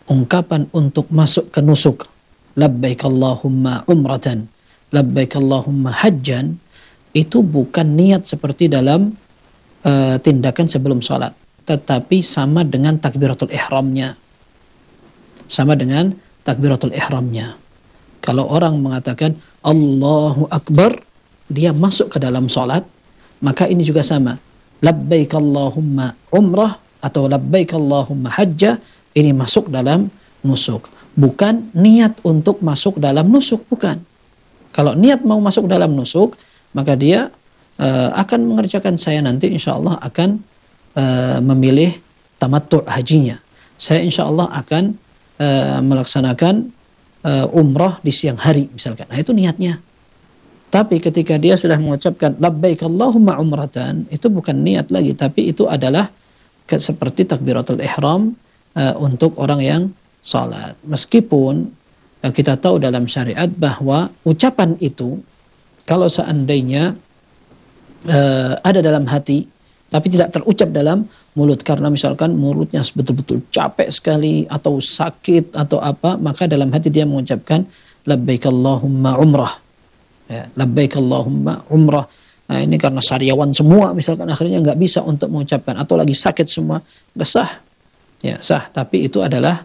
ungkapan untuk masuk ke nusuk, labbaik Allahumma umratan, labbaik Allahumma hajjan, itu bukan niat seperti dalam tindakan sebelum sholat, tetapi sama dengan takbiratul ihramnya. Sama dengan takbiratul ihramnya. Kalau orang mengatakan Allahu Akbar, dia masuk ke dalam sholat, maka ini juga sama. Labbaik Allahumma umrah atau labbaik Allahumma hajjah, ini masuk dalam nusuk. Bukan niat untuk masuk dalam nusuk, bukan. Kalau niat mau masuk dalam nusuk, maka dia akan mengerjakan, saya nanti insya Allah akan memilih tamattu' hajinya. Saya insya Allah akan melaksanakan umrah di siang hari misalkan. Nah, itu niatnya. Tapi ketika dia sudah mengucapkan labbaik Allahumma umratan, itu bukan niat lagi, tapi itu adalah seperti takbiratul ihram untuk orang yang salat. Meskipun kita tahu dalam syariat bahwa ucapan itu kalau seandainya ada dalam hati tapi tidak terucap dalam mulut, karena misalkan mulutnya betul-betul capek sekali atau sakit atau apa, maka dalam hati dia mengucapkan labbaik Allahumma umrah, ya, labbaik Allahumma umrah. Nah, ini karena sariawan semua misalkan, akhirnya nggak bisa untuk mengucapkan atau lagi sakit semua, nggak sah. Ya sah, tapi itu adalah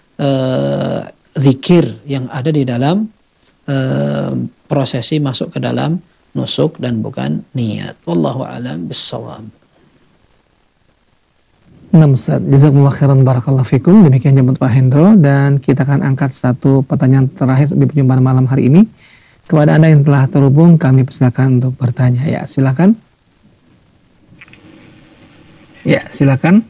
zikir yang ada di dalam prosesi masuk ke dalam nusuk dan bukan niat. Wallahu a'lam bissawab. Nah Ustaz, jazakumullah khairan barakallahu fikum. Demikian jawaban Pak Hendro, dan kita akan angkat satu pertanyaan terakhir di perjumpaan malam hari ini. Kepada Anda yang telah terhubung, kami persilakan untuk bertanya. Ya, silakan. Ya, silakan.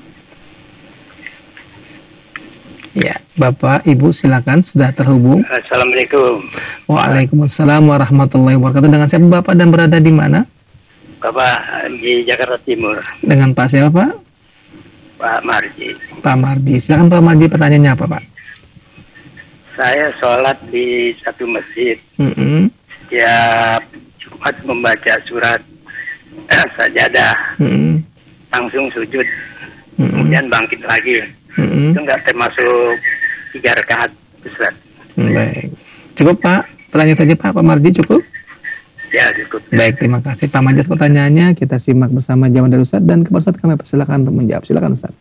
Ya, Bapak, Ibu, silakan, sudah terhubung. Assalamualaikum. Waalaikumsalam warahmatullahi wabarakatuh. Dengan siapa Bapak dan berada di mana? Bapak di Jakarta Timur. Dengan Pak siapa Pak? Pak Marji. Pak Marji, silakan Pak Marji, pertanyaannya apa Pak? Saya sholat di satu masjid. Tiap Jumat membaca surat sajadah. Langsung sujud. Kemudian bangkit lagi. Itu nggak termasuk 3 rakaat, Ustaz. Baik. Cukup Pak? Pertanyaan saja Pak Marji, cukup? Ya, cukup. Baik, terima kasih Pak Marji atas pertanyaannya. Kita simak bersama jawaban dari Ustaz, dan kepada Ustaz kami persilakan untuk menjawab. Silakan Ustaz.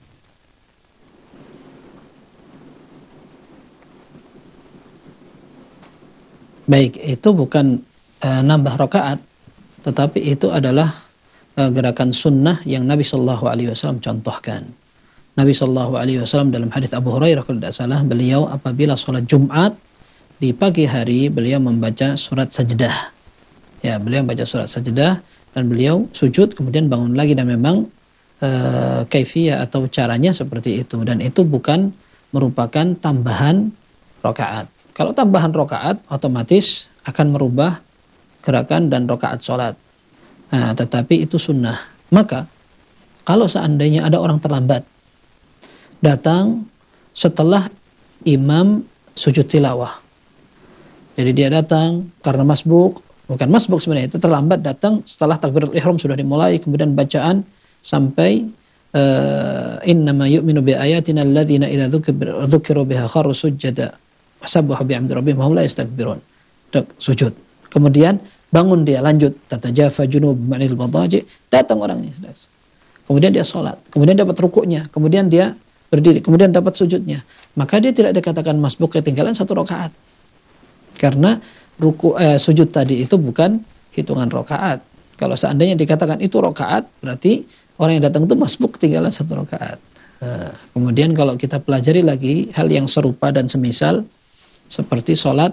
Baik, itu bukan nambah rakaat, tetapi itu adalah gerakan sunnah yang Nabi Shallallahu Alaihi Wasallam contohkan. Nabi Shallallahu Alaihi Wasallam dalam hadis Abu Hurairah kalau tidak salah, beliau apabila sholat Jumat di pagi hari beliau membaca surat sajdah. Ya, beliau membaca surat sajdah dan beliau sujud kemudian bangun lagi, dan memang kaifiyah atau caranya seperti itu, dan itu bukan merupakan tambahan rakaat. Kalau tambahan rakaat otomatis akan merubah gerakan dan rakaat sholat. Nah, tetapi itu sunnah. Maka kalau seandainya ada orang terlambat datang setelah imam sujud tilawah, jadi dia datang karena masbuk, bukan masbuk sebenarnya, itu terlambat datang setelah takbiratul ihram sudah dimulai, kemudian bacaan sampai innama yu'minu bi ayatina alladzina idza dzukiru biha kharru sujada wasabbahu bihamdi rabbihim wa hum la yastakbirun. Sujud. Kemudian bangun dia, lanjut tatajafa junubuhum 'anil madaji', datang orangnya. Kemudian dia sholat, kemudian dapat rukuknya, kemudian dia berdiri, kemudian dapat sujudnya. Maka dia tidak dikatakan masbuk ketinggalan 1 rakaat. Karena sujud tadi itu bukan hitungan rakaat. Kalau seandainya dikatakan itu rakaat, berarti orang yang datang itu masbuk ketinggalan 1 rakaat. Kemudian kalau kita pelajari lagi hal yang serupa dan semisal seperti sholat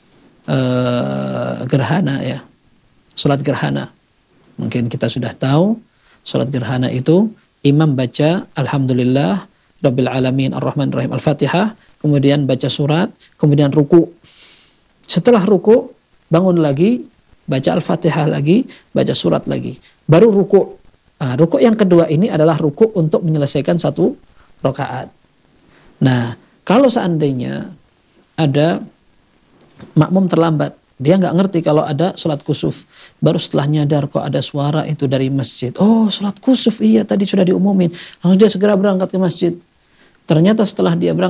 gerhana, ya, sholat gerhana. Mungkin kita sudah tahu sholat gerhana itu imam baca Alhamdulillah Rabbil Alamin Ar-Rahman Ar-Rahim Al-Fatihah, kemudian baca surat, kemudian ruku. Setelah ruku bangun lagi, baca Al-Fatihah lagi, baca surat lagi, baru ruku. Nah, ruku yang kedua ini adalah ruku untuk menyelesaikan 1 rakaat. Nah, kalau seandainya ada makmum terlambat, dia nggak ngerti kalau ada sholat kusuf, baru setelah nyadar kok ada suara itu dari masjid. Oh, sholat kusuf, iya tadi sudah diumumin. Lalu dia segera berangkat ke masjid. Ternyata setelah dia berangkat